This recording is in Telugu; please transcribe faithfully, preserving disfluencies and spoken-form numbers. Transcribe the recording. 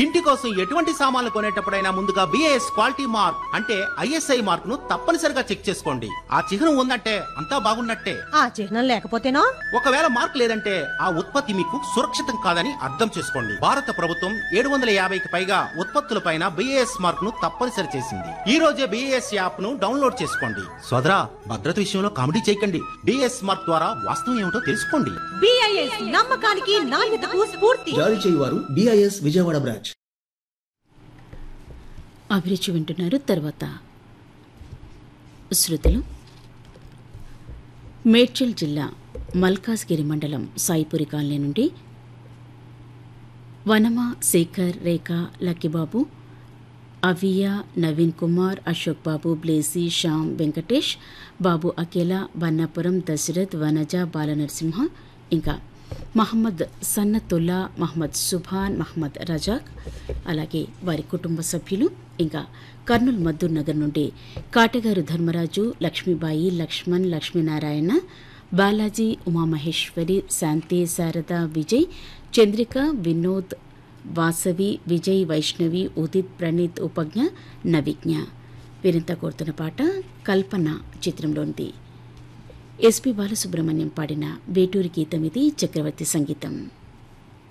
ఇంటి కోసం ఎటువంటి సామాన్లు కొనేటప్పుడైనా ముందుగా బిఏఎస్ క్వాలిటీ మార్క్ అంటే ఐఎస్ఐ మార్క్ ను తప్పనిసరిగా చెక్ చేసుకోండి. ఆ చిహ్నం ఉందంటే అంతా బాగున్నట్టే. ఆ చిహ్నం లేకపోతేనో ఒకవేళ మార్క్ లేదంటే ఆ ఉత్పత్తి మీకు సురక్షితం కాదని అర్థం చేసుకోండి. భారత ప్రభుత్వం ఏడు వందల యాభైకి పైగా ఉత్పత్తులపైన బిఏఎస్ మార్క్ ను తప్పనిసరి చేసింది. ఈ రోజే బిఏఎస్ యాప్ ను డౌన్లోడ్ చేసుకోండి. సోదరా, భద్రత విషయంలో కామెడీ చేయకండి. బిఏఎస్ మార్క్ ద్వారా వాస్తవం ఏమిటో తెలుసుకోండి. బిఐఎస్ నమ్మకానికి నాణ్యతకు స్ఫూర్తి. జారీ చేయువారు బిఐఎస్ విజయవాడ బ్రాంచ్. అభిరుచి వింటున్నారు. తర్వాత శృతులు. మేడ్చల్ జిల్లా మల్కాజ్గిరి మండలం సాయిపురి కాలనీ నుండి వనమ, శేఖర్, రేఖ, లక్కిబాబు, అవియా, నవీన్ కుమార్, అశోక్ బాబు, బ్లేజీ, శ్యామ్, వెంకటేష్ బాబు, అఖిల, బన్నాపురం, దశరథ్, వనజ, బాలనరసింహ, ఇంకా మహమ్మద్ సన్నతుల్లా, మహమ్మద్ సుభాన్, మహమ్మద్ రజాక్, అలాగే వారి కుటుంబ సభ్యులు, ఇంకా కర్నూలు మద్దూర్ నగర్ నుండి కాటగారు ధర్మరాజు, లక్ష్మీబాయి, లక్ష్మణ్, లక్ష్మీనారాయణ, బాలాజీ, ఉమామహేశ్వరి, శాంతి, శారద, విజయ్, చంద్రిక, వినోద్, వాసవి, విజయ్, వైష్ణవి, ఉదిత్, ప్రణీత్, ఉపజ్ఞ, నవిజ్ఞ. వీరంతా కోరుతున్న పాట కల్పన చిత్రంలోనిది. ఎస్పి బాలసుబ్రహ్మణ్యం పాడిన వేటూరి గీతం ఇది. చక్రవర్తి సంగీతం.